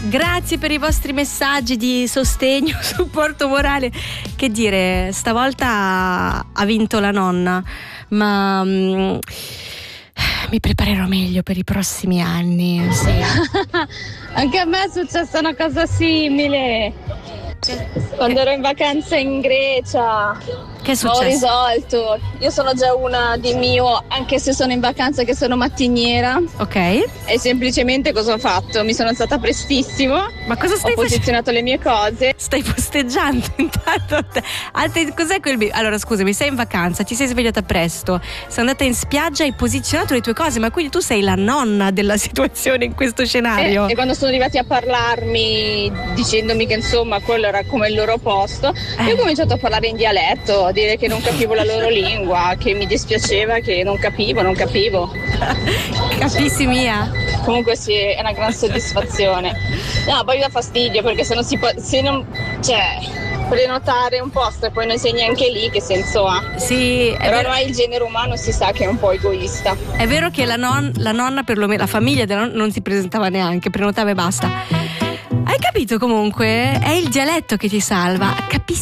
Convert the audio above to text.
Grazie per i vostri messaggi di sostegno, supporto morale. Che dire, stavolta ha vinto la nonna, ma mi preparerò meglio per i prossimi anni. Sì. Anche a me è successa una cosa simile. Quando ero in vacanza in Grecia. Che è successo? Ho risolto. Io sono già una di mio, anche se sono in vacanza, che sono mattiniera. Ok. E semplicemente cosa ho fatto? Mi sono alzata prestissimo. Ma cosa stai facendo? Ho posizionato le mie cose. Stai posteggiando intanto. Cos'è quel? Allora scusami, sei in vacanza, ti sei svegliata presto, sei andata in spiaggia, hai posizionato le tue cose, ma quindi tu sei la nonna della situazione in questo scenario. E quando sono arrivati a parlarmi, dicendomi che insomma quello era come il loro posto, io ho cominciato a parlare in dialetto, a dire che non capivo la loro lingua, che mi dispiaceva, che non capivo. Capissi mia? Comunque sì, è una gran soddisfazione. No, poi dà fastidio perché se non si può, prenotare un posto e poi non sei neanche lì, che senso ha? Sì, però ormai il genere umano si sa che è un po' egoista. È vero che la nonna, perlomeno la famiglia della nonna, non si presentava neanche, prenotava e basta. Hai capito comunque? È il dialetto che ti salva. Capissi